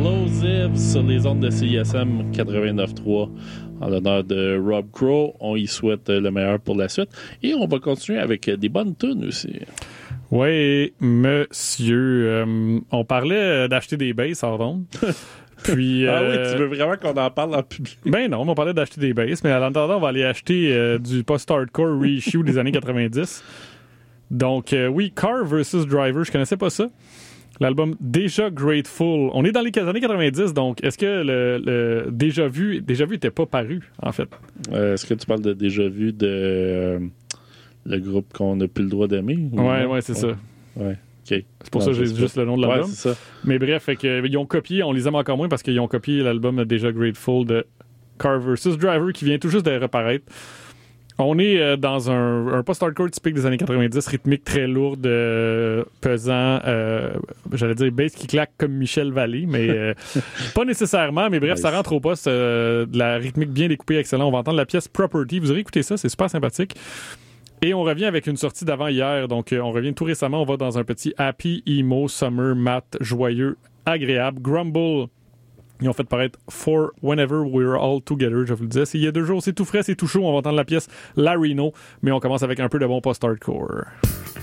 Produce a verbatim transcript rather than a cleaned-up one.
Explosive sur les ondes de C I S M quatre-vingt-neuf trois. En l'honneur de Rob Crow, on y souhaite le meilleur pour la suite. Et on va continuer avec des bonnes tunes aussi. Oui, monsieur. Euh, on parlait d'acheter des basses en vente. Puis, ah euh, oui, tu veux vraiment qu'on en parle en public? Ben non, on parlait d'acheter des basses, mais en attendant, on va aller acheter euh, du post-hardcore reissue des années quatre-vingt-dix. Donc, euh, oui, Car versus Driver, je connaissais pas ça. L'album Déjà Grateful. On est dans les années quatre-vingt-dix, donc est-ce que le, le Déjà Vu Déjà Vu n'était pas paru, en fait? Euh, est-ce que tu parles de Déjà Vu de euh, le groupe qu'on n'a plus le droit d'aimer? Ouais, ouais, c'est ouais. ça. Ouais. Okay. C'est pour non, ça que j'ai pas. juste le nom de l'album. Ouais, c'est ça. Mais bref, fait que, ils ont copié, on les aime encore moins parce qu'ils ont copié l'album Déjà Grateful de Car versus Driver qui vient tout juste de reparaître. On est euh, dans un, un post-hardcore typique des années quatre-vingt-dix, rythmique très lourde, euh, pesant, euh, j'allais dire bass qui claque comme Michel Vallée, mais euh, pas nécessairement, mais bref, nice. Ça rentre au poste, euh, de la rythmique bien découpée, excellent. On va entendre la pièce Property, vous aurez écouté ça, c'est super sympathique. Et on revient avec une sortie d'avant-hier, donc euh, on revient tout récemment, on va dans un petit happy, emo, summer, mat, joyeux, agréable, Grumble. Ils ont fait paraître For Whenever We're All Together, je vous le disais. C'est il y a deux jours, c'est tout frais, c'est tout chaud. On va entendre la pièce Larino, mais on commence avec un peu de bon post-hardcore.